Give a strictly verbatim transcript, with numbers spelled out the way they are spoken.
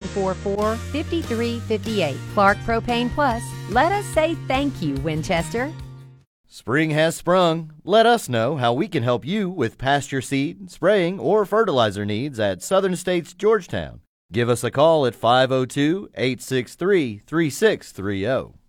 four four, five three five eight. Clark Propane Plus. Let us say thank you, Winchester. Spring has sprung. Let us know how we can help you with pasture seed, spraying, or fertilizer needs at Southern States Georgetown. Give us a call at five oh two, eight six three, three six three oh.